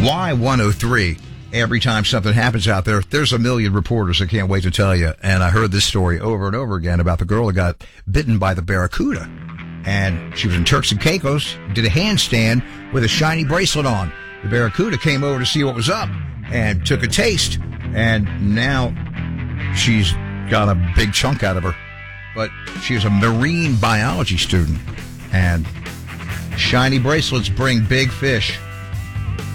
Y103. Every time something happens out there, there's a million reporters that can't wait to tell you. And I heard this story over and over again about the girl that got bitten by the barracuda. And she was in Turks and Caicos, did a handstand with a shiny bracelet on. The barracuda came over to see what was up and took a taste. And now she's got a big chunk out of her. But she was a marine biology student. And shiny bracelets bring big fish.